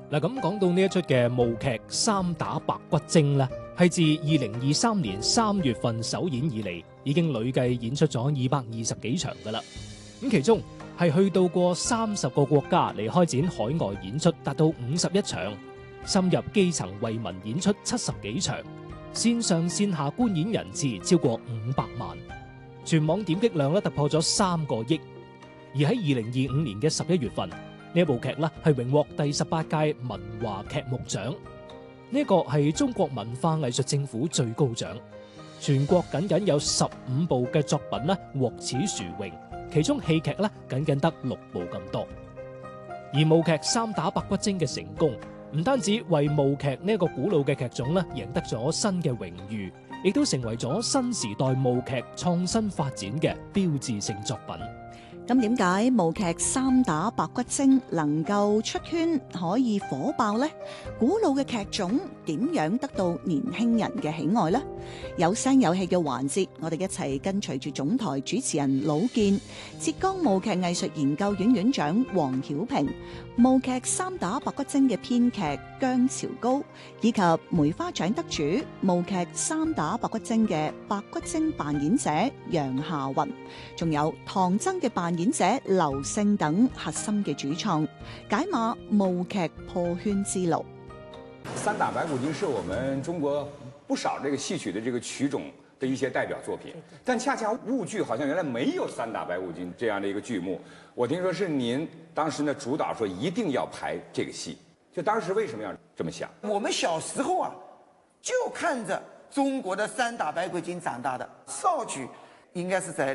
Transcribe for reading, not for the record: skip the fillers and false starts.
嗱，咁講到呢一出嘅舞劇《三打白骨精》呢，係自2023年3月份首演以嚟，已經累計演出咗220幾場噶啦。咁其中係去到過30個國家嚟開展海外演出，達到51場，深入基層為民演出70幾場，線上線下觀演人次超過500萬，全網點擊量突破咗3個億。而喺2025年嘅11月份，呢部劇係榮獲第18屆文華劇目獎，呢個係中國文化藝術政府最高獎。全國僅有15部嘅作品獲此殊榮，其中戲劇僅得6部咁多。而舞劇《三打白骨精》嘅成功，唔單止為舞劇呢個古老嘅劇種贏得咗新嘅榮譽，亦都成為咗新時代舞劇創新發展嘅標誌性作品。 咁點解舞劇《三打白骨精》能夠出圈，可以火爆呢？古老嘅劇種點樣得到年輕人嘅喜愛呢？有聲有戲嘅環節，我哋一齊跟隨住總台主持人魯健、浙江舞劇藝術研究院院長黃曉平、舞劇《三打白骨精》嘅編劇姜朝高，以及梅花獎得主舞劇《三打白骨精》嘅白骨精扮演者楊夏雲，仲有唐僧嘅扮演者劉勝等核心嘅主創，解碼舞劇破圈之路。 三打白骨精是我們中國不少這個戲曲的這個曲種的一些代表作品，但恰恰豫劇好像原來沒有三打白骨精這樣的一個劇目。我聽說是您當時呢主導說一定要排這個戲，就當時為什麼要這麼想？ 我們小時候就看着中國的三打白骨精長大的，少劇應該是在